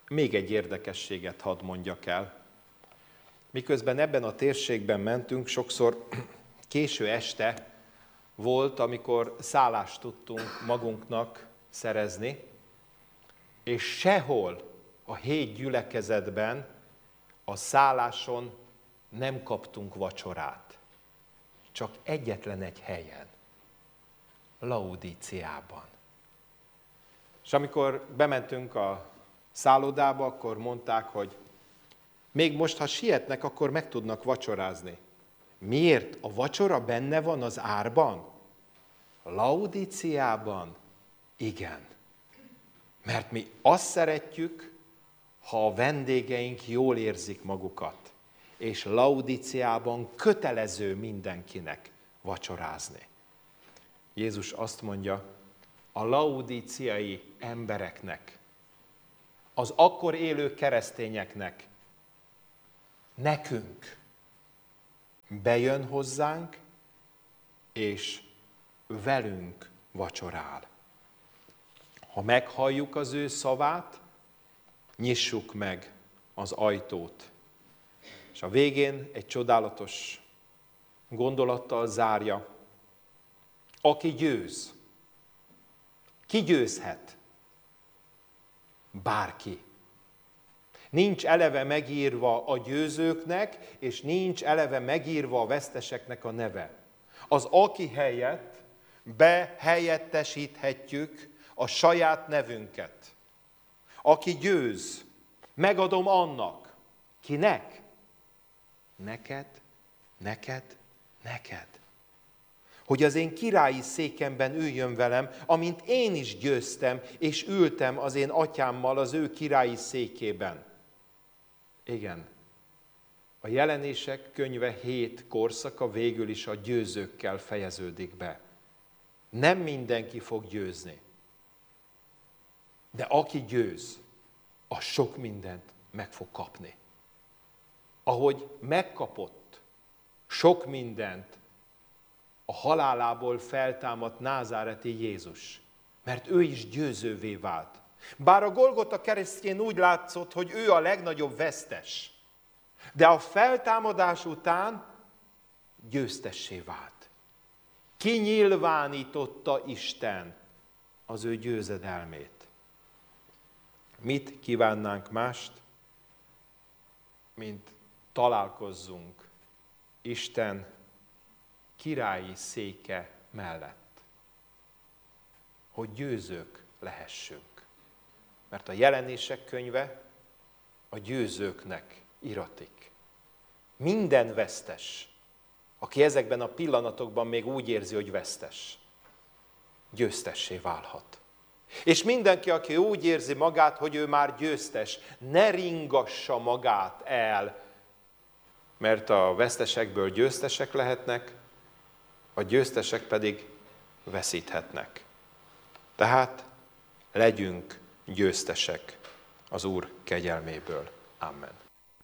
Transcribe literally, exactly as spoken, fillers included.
Még egy érdekességet hadd mondjak el. Miközben ebben a térségben mentünk, sokszor késő este volt, amikor szállást tudtunk magunknak szerezni, és sehol a hét gyülekezetben a szálláson nem kaptunk vacsorát. Csak egyetlen egy helyen, Laudíciában. És amikor bementünk a szállodába, akkor mondták, hogy még most, ha sietnek, akkor meg tudnak vacsorázni. Miért? A vacsora benne van az árban? Laudíciában? Igen. Mert mi azt szeretjük, ha a vendégeink jól érzik magukat. És Laudíciában kötelező mindenkinek vacsorázni. Jézus azt mondja, a laudíciai embereknek, az akkor élő keresztényeknek, nekünk bejön hozzánk, és velünk vacsorál. Ha meghalljuk az ő szavát, nyissuk meg az ajtót. És a végén egy csodálatos gondolattal zárja, aki győz. Ki győzhet? Bárki. Nincs eleve megírva a győzőknek, és nincs eleve megírva a veszteseknek a neve. Az aki helyett behelyettesíthetjük a saját nevünket. Aki győz, megadom annak. Kinek? Neked, neked, neked. Hogy az én királyi székemben üljön velem, amint én is győztem, és ültem az én atyámmal az ő királyi székében. Igen, a Jelenések könyve hét korszaka végül is a győzőkkel fejeződik be. Nem mindenki fog győzni, de aki győz, az sok mindent meg fog kapni. Ahogy megkapott sok mindent a halálából feltámadt názáreti Jézus, mert ő is győzővé vált. Bár a Golgota keresztjén úgy látszott, hogy ő a legnagyobb vesztes, de a feltámadás után győztessé vált. Kinyilvánította Isten az ő győzedelmét. Mit kívánnánk mást, mint találkozzunk Isten királyi széke mellett, hogy győzők lehessünk. Mert a Jelenések könyve a győzőknek iratik. Minden vesztes, aki ezekben a pillanatokban még úgy érzi, hogy vesztes, győztessé válhat. És mindenki, aki úgy érzi magát, hogy ő már győztes, ne ringassa magát el, mert a vesztesekből győztesek lehetnek, a győztesek pedig veszíthetnek. Tehát legyünk győztesek az Úr kegyelméből. Amen.